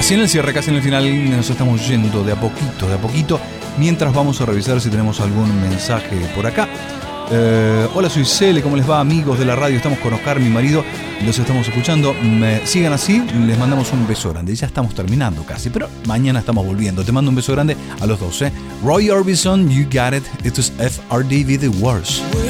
Casi en el cierre, casi en el final, nos estamos yendo de a poquito, mientras vamos a revisar si tenemos algún mensaje por acá. Hola, soy Cele, ¿cómo les va, amigos de la radio? Estamos con Oscar, mi marido, los estamos escuchando. Sigan así, les mandamos un beso grande. Ya estamos terminando casi, pero mañana estamos volviendo. Te mando un beso grande a los dos. Roy Orbison, You Got It. Esto es FRDV The Worst.